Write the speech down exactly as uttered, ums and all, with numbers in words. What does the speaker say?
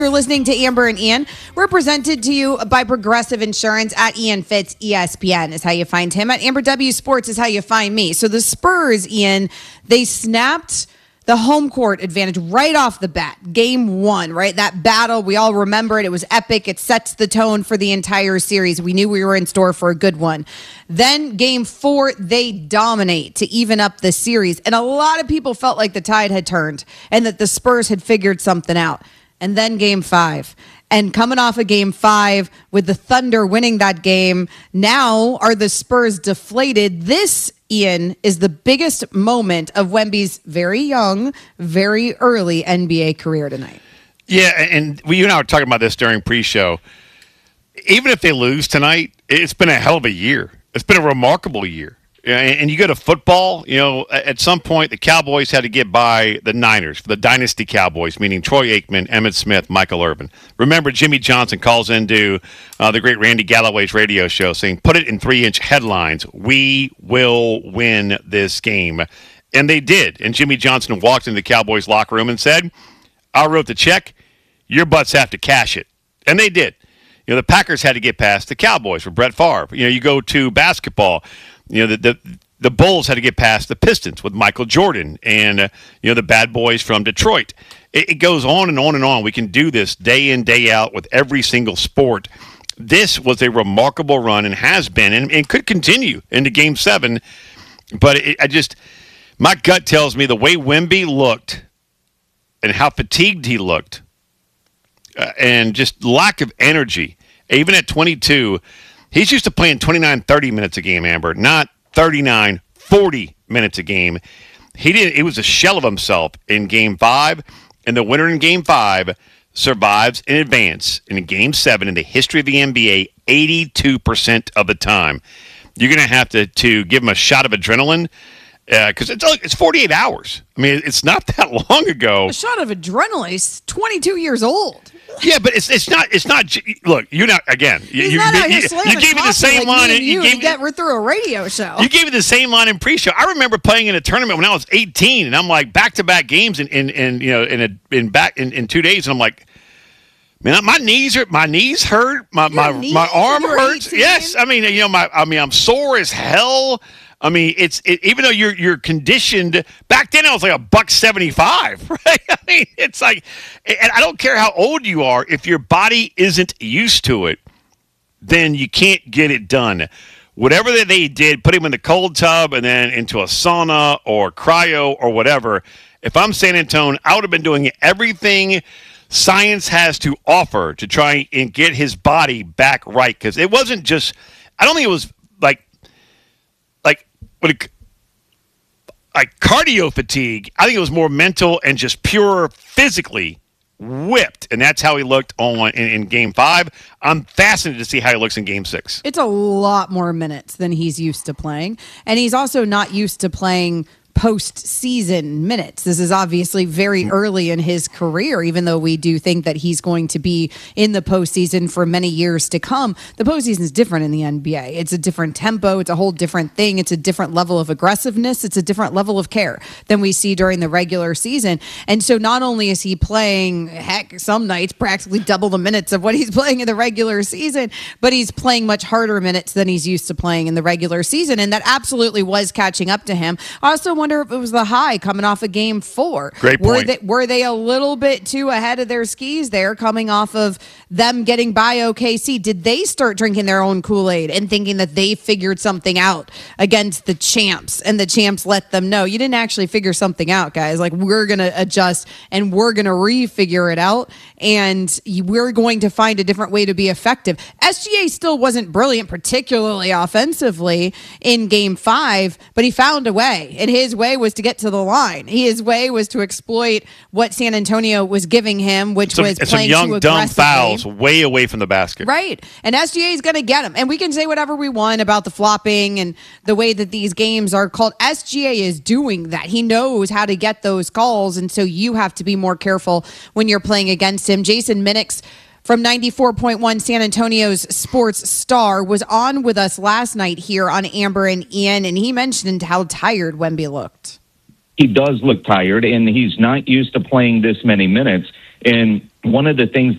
You're listening to Amber and Ian. We're presented to you by Progressive Insurance. At Ian Fitz, E S P N is how you find him. At Amber W Sports is how you find me. So the Spurs, Ian, they snapped the home court advantage right off the bat. Game one, right? That battle, we all remember it. It was epic. It sets the tone for the entire series. We knew we were in store for a good one. Then game four, they dominate to even up the series. And a lot of people felt like the tide had turned and that the Spurs had figured something out. And then game five. And coming off of game five with the Thunder winning that game, now are the Spurs deflated? This, Ian, is the biggest moment of Wemby's very young, very early N B A career tonight. Yeah, and we, you and I were talking about this during pre-show. Even if they lose tonight, it's been a hell of a year. It's been a remarkable year. And you go to football, you know, at some point the Cowboys had to get by the Niners, the dynasty Cowboys, meaning Troy Aikman, Emmitt Smith, Michael Irvin. Remember, Jimmy Johnson calls into uh, the great Randy Galloway's radio show saying, put it in three-inch headlines, we will win this game. And they did. And Jimmy Johnson walked into the Cowboys locker room and said, I wrote the check, your butts have to cash it. And they did. You know, the Packers had to get past the Cowboys for Brett Favre. You know, you go to basketball. You know, the, the the Bulls had to get past the Pistons with Michael Jordan and, uh, you know, the bad boys from Detroit. It, it goes on and on and on. We can do this day in, day out with every single sport. This was a remarkable run and has been and, and could continue into Game seven. But it, I just, my gut tells me the way Wemby looked and how fatigued he looked uh, and just lack of energy, even at twenty-two, he's used to playing twenty-nine, thirty minutes a game, Amber, not thirty-nine, forty minutes a game. He didn't. It was a shell of himself in Game five, and the winner in Game five survives in advance in Game seven in the history of the N B A eighty-two percent of the time. You're going to have to to give him a shot of adrenaline because uh, it's it's forty-eight hours. I mean, it's not that long ago. A shot of adrenaline. He's twenty-two years old. Yeah, but it's it's not it's not. Look, you're not again. He's you, not you, out you, here you gave me the same like line. Me and you, you gave to get me, through a radio show. You gave me the same line in pre-show. I remember playing in a tournament when I was eighteen, and I'm like back-to-back games in, in, in you know in a in back in, in two days, and I'm like, man, my knees are my knees hurt, my Your my knees my arm hurts. eighteen? Yes, I mean you know my I mean I'm sore as hell. I mean, it's it, even though you're you're conditioned. Back then, I was like a buck seventy-five, right? I mean, it's like, and I don't care how old you are. If your body isn't used to it, then you can't get it done. Whatever that they did, put him in the cold tub and then into a sauna or cryo or whatever. If I'm San Antonio, I would have been doing everything science has to offer to try and get his body back right, because it wasn't just. I don't think it was like. Like, what it, like cardio fatigue, I think it was more mental and just pure physically whipped, and that's how he looked on in, in Game Five. I'm fascinated to see how he looks in Game Six. It's a lot more minutes than he's used to playing, and he's also not used to playing postseason minutes. This is obviously very early in his career, even though we do think that he's going to be in the postseason for many years to come. The postseason is different in the N B A. It's a different tempo. It's a whole different thing. It's a different level of aggressiveness. It's a different level of care than we see during the regular season. And so not only is he playing, heck, some nights practically double the minutes of what he's playing in the regular season, but he's playing much harder minutes than he's used to playing in the regular season. And that absolutely was catching up to him. I also wonder if it was the high coming off of Game Four. Great point. Were they, were they a little bit too ahead of their skis there, coming off of them getting by O K C? Did they start drinking their own Kool-Aid and thinking that they figured something out against the champs, and the champs let them know, you didn't actually figure something out, guys? Like, we're going to adjust and we're going to refigure it out, and we're going to find a different way to be effective. S G A still wasn't brilliant, particularly offensively in Game Five, but he found a way, and his way was to get to the line. His way was to exploit what San Antonio was giving him, which some, was and playing some young too dumb aggressively. fouls way away from the basket. Right. And S G A is going to get him. And we can say whatever we want about the flopping and the way that these games are called. S G A is doing that. He knows how to get those calls, and so you have to be more careful when you're playing against him. Jason Minix from ninety-four point one, San Antonio's sports star, was on with us last night here on Amber and Ian, and he mentioned how tired Wemby looked. He does look tired, and he's not used to playing this many minutes. And one of the things